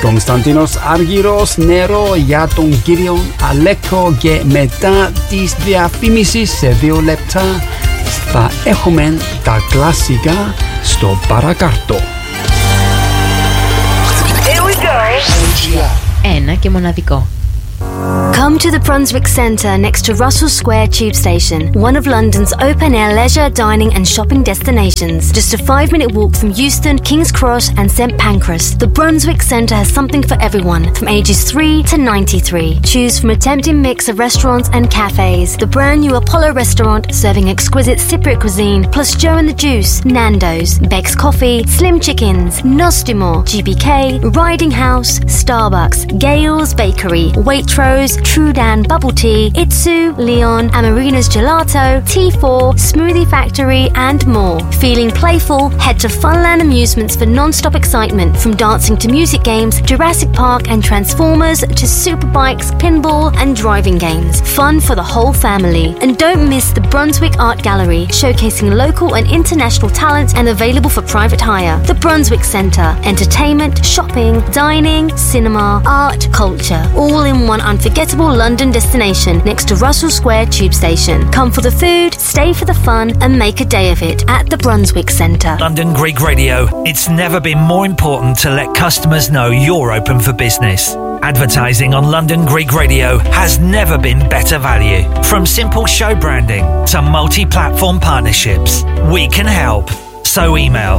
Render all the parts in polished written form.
Κωνσταντίνος Άργυρος, νερό για τον κύριο Αλέκο και μετά τις διαφήμισεις σε 2 λεπτά θα έχουμε τα κλασικά στο παρακάρτο. Here we go. Ένα και μοναδικό. Come to the Brunswick Centre next to Russell Square Tube Station, one of London's open-air leisure, dining and shopping destinations. Just a 5-minute walk from Euston, King's Cross and St Pancras. The Brunswick Centre has something for everyone, from ages 3 to 93. Choose from a tempting mix of restaurants and cafes. The brand new Apollo restaurant, serving exquisite Cypriot cuisine, plus Joe and the Juice, Nando's, Beck's Coffee, Slim Chickens, Nostimor, GBK, Riding House, Starbucks, Gale's Bakery, Waitrose, Trudan Bubble Tea, Itsu, Leon, Amarina's Gelato, T4, Smoothie Factory and more. Feeling playful? Head to Funland Amusements for non-stop excitement, from dancing to music games, Jurassic Park and Transformers to superbikes, pinball and driving games. Fun for the whole family. And don't miss the Brunswick Art Gallery, showcasing local and international talent and available for private hire. The Brunswick Centre. Entertainment, shopping, dining, cinema, art, culture, all in one unforgettable London destination next to Russell Square Tube Station. Come for the food, stay for the fun and make a day of it at the Brunswick Centre. London Greek Radio. It's never been more important to let customers know you're open for business. Advertising on London Greek Radio has never been better value. From simple show branding to multi-platform partnerships, we can help. So email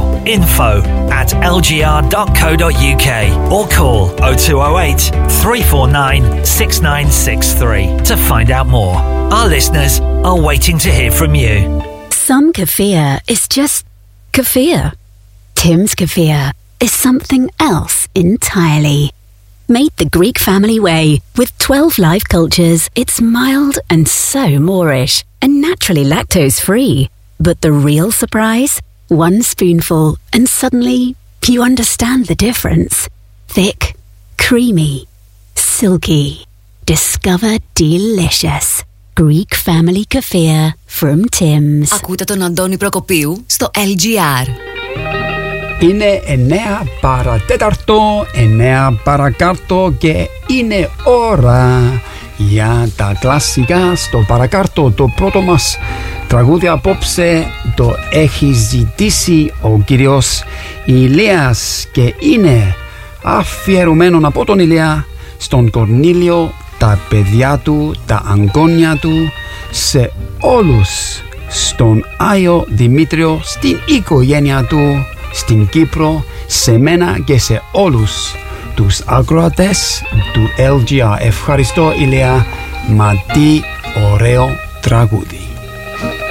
info@lgr.co.uk or call 0208 349 6963 to find out more. Our listeners are waiting to hear from you. Some kefir is just kefir. Tim's kefir is something else entirely. Made the Greek family way with 12 live cultures, it's mild and so Moorish and naturally lactose-free. But the real surprise? 1 spoonful and suddenly you understand the difference. Thick, creamy, silky. Discover delicious Greek family kefir from Tim's. Ακούτε τον Αντώνη Προκοπίου στο LGR. Είναι 9 παρατέταρτο, 9 παρακάρτο και είναι ώρα για τα κλασικά στο παρακάρτο. Το πρώτο μας τραγούδι απόψε το έχει ζητήσει ο κύριος Ηλίας και είναι αφιερωμένο από τον Ηλία στον Κορνήλιο, τα παιδιά του, τα αγγόνια του, σε όλους, στον Άγιο Δημήτριο, στην οικογένεια του, στην Κύπρο, σε μένα και σε όλους τους ακροατές του LGR. Ευχαριστώ Ηλία, μα τι ωραίο τραγούδι.